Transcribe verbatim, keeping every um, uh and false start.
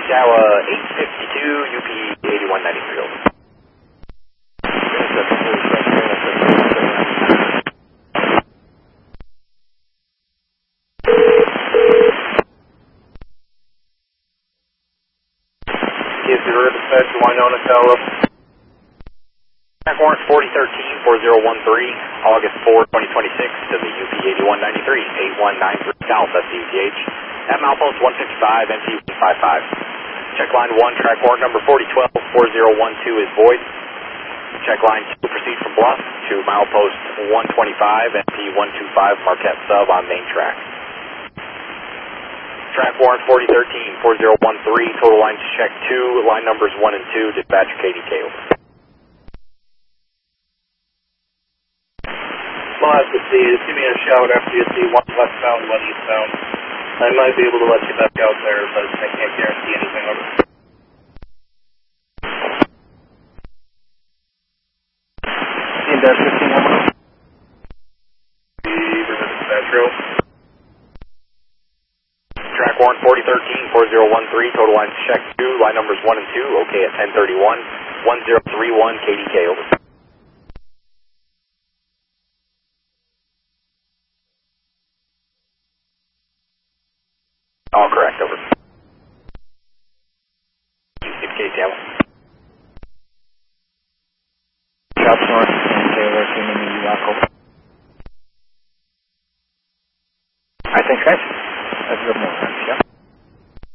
Tower eight fifty-two, U P eighty-one ninety-three, over. Is the dispatch to Winona Tower? Track warrant forty thirteen, four zero one three, August fourth, twenty twenty-six, to the U P eighty-one ninety-three, eight one nine three South, S D T H, at milepost one fifty-five, M T one fifty-five. Check line one, track warrant number forty twelve, four zero one two is void. Check line two, proceed from Bluff to milepost one twenty-five, M T one twenty-five, Marquette sub on main track. Track warrant forty thirteen, four zero one three, total lines check two, line numbers one and two, dispatch K D K, over. We'll have to see. Just give me a shout after you see one westbound, one eastbound. I might be able to let you back out there, but I can't guarantee anything over. fifteen dash fifteen, one more. Metro. Track warrant forty thirteen, four zero one three, total lines check two, line numbers one and two, okay at ten thirty-one, one zero three one, K D K, over. All correct, over. six K Tower. Shots north, and Taylor, Kingman, Yako. I think, guys.